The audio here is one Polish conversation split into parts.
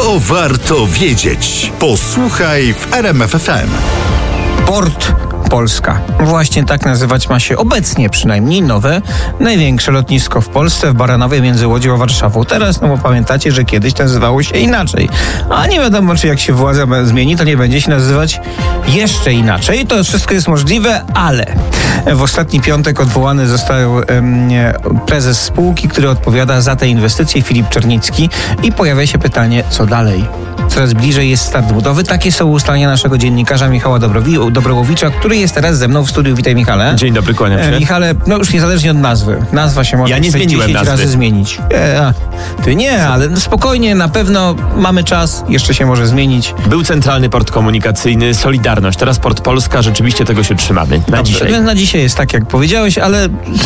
To warto wiedzieć. Posłuchaj w RMF FM. Port Polska. Właśnie tak nazywać ma się obecnie przynajmniej nowe, największe lotnisko w Polsce w Baranowie między Łodzią a Warszawą. Teraz, bo pamiętacie, że kiedyś nazywało się inaczej. A nie wiadomo, czy jak się władza zmieni, to nie będzie się nazywać jeszcze inaczej. To wszystko jest możliwe, ale w ostatni piątek odwołany został prezes spółki, który odpowiada za te inwestycje, Filip Czernicki, i pojawia się pytanie, co dalej? Coraz bliżej jest start budowy. Takie są ustalenia naszego dziennikarza Michała Dobrołowicza, który jest teraz ze mną w studiu. Witaj, Michale. Dzień dobry, kłaniam się. Michale, już niezależnie od nazwy. Nazwa się może 10 razy zmienić. Ty nie, ale spokojnie, na pewno mamy czas, jeszcze się może zmienić. Był Centralny Port Komunikacyjny, Solidarność, teraz Port Polska, rzeczywiście tego się trzymamy. Na dzisiaj. Na dzisiaj jest tak, jak powiedziałeś, ale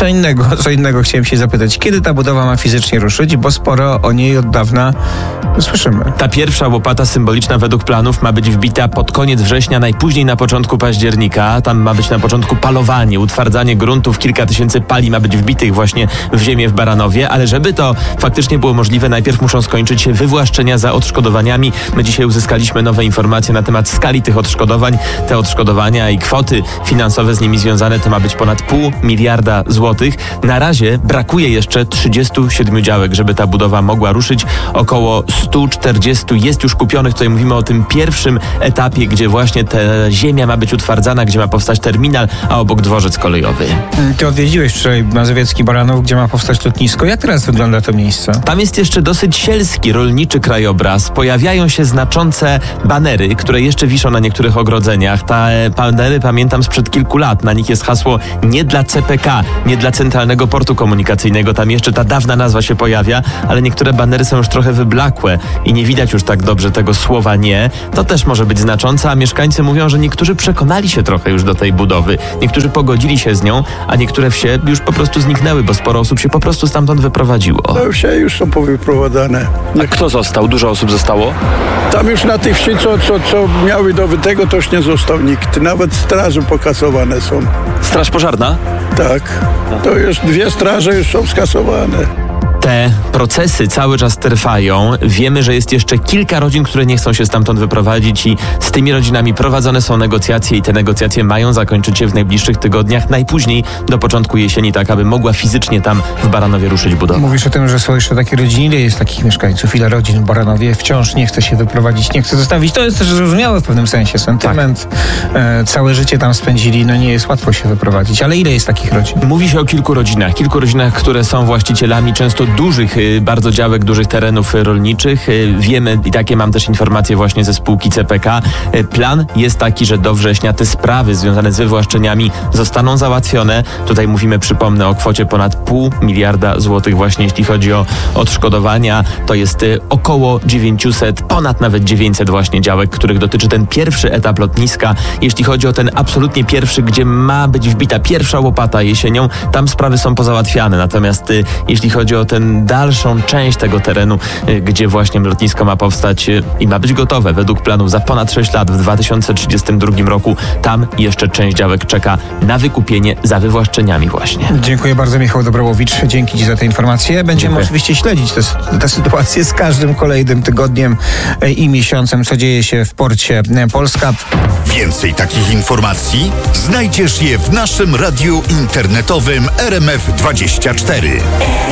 co innego chciałem się zapytać. Kiedy ta budowa ma fizycznie ruszyć? Bo sporo o niej od dawna słyszymy. Ta pierwsza łopata symboliczna według planów ma być wbita pod koniec września, najpóźniej na początku października. Tam ma być na początku palowanie, utwardzanie gruntów. Kilka tysięcy pali ma być wbitych właśnie w ziemię w Baranowie, ale żeby to faktycznie było możliwe, najpierw muszą skończyć się wywłaszczenia za odszkodowaniami. My dzisiaj uzyskaliśmy nowe informacje na temat skali tych odszkodowań. Te odszkodowania i kwoty finansowe z nimi związane to ma być ponad 0,5 miliarda złotych. Na razie brakuje jeszcze 37 działek, żeby ta budowa mogła ruszyć. Około 140 jest już kupionych. Tutaj mówimy o tym pierwszym etapie, gdzie właśnie ta ziemia ma być utwardzana, gdzie ma powstać terminal, a obok dworzec kolejowy. Ty odwiedziłeś wczoraj Mazowiecki Baranów, gdzie ma powstać lotnisko. Jak teraz wygląda to miejsce? Tam jest jeszcze dosyć sielski, rolniczy krajobraz. Pojawiają się znaczące banery, które jeszcze wiszą na niektórych ogrodzeniach. Te banery pamiętam sprzed kilku lat. Na nich jest hasło nie dla CPK, nie dla Centralnego Portu Komunikacyjnego. Tam jeszcze ta dawna nazwa się pojawia, ale niektóre banery są już trochę wyblakłe i nie widać już tak dobrze tego słowa nie. To też może być znaczące, a mieszkańcy mówią, że niektórzy przekonali się trochę już do tej budowy. Niektórzy pogodzili się z nią, a niektóre wsie już po prostu zniknęły, bo sporo osób się po prostu stamtąd wyprowadziło. No wsie już są powyprowadzane. A kto został? Dużo osób zostało? Tam już na tych wsi, co miały dobytego, to już nie został nikt. Nawet straże pokasowane są. Straż pożarna? Tak. To już 2 straże już są skasowane. Te procesy cały czas trwają. Wiemy, że jest jeszcze kilka rodzin, które nie chcą się stamtąd wyprowadzić i z tymi rodzinami prowadzone są negocjacje i te negocjacje mają zakończyć się w najbliższych tygodniach, najpóźniej do początku jesieni, tak aby mogła fizycznie tam w Baranowie ruszyć budowa. Mówisz o tym, że są jeszcze takie rodziny. Ile jest takich mieszkańców? Ile rodzin w Baranowie wciąż nie chce się wyprowadzić, nie chce zostawić? To jest też zrozumiałe w pewnym sensie. Sentyment. Tak. Całe życie tam spędzili. No nie jest łatwo się wyprowadzić. Ale ile jest takich rodzin? Mówi się o kilku rodzinach, które są właścicielami często dużych, bardzo działek, dużych terenów rolniczych. Wiemy, i takie mam też informacje właśnie ze spółki CPK. Plan jest taki, że do września te sprawy związane z wywłaszczeniami zostaną załatwione. Tutaj mówimy, przypomnę, o kwocie ponad 0,5 miliarda złotych właśnie jeśli chodzi o odszkodowania. To jest około 900, ponad nawet 900 właśnie działek, których dotyczy ten pierwszy etap lotniska. Jeśli chodzi o ten absolutnie pierwszy, gdzie ma być wbita pierwsza łopata jesienią, tam sprawy są pozałatwiane. Natomiast jeśli chodzi o ten dalszą część tego terenu, gdzie właśnie lotnisko ma powstać i ma być gotowe według planów za ponad 6 lat w 2032 roku. Tam jeszcze część działek czeka na wykupienie za wywłaszczeniami właśnie. Dziękuję bardzo, Michał Dobrołowicz. Dzięki Ci za te informacje. Będziemy oczywiście śledzić tę sytuację z każdym kolejnym tygodniem i miesiącem, co dzieje się w porcie Polska. Więcej takich informacji znajdziesz je w naszym radiu internetowym RMF24.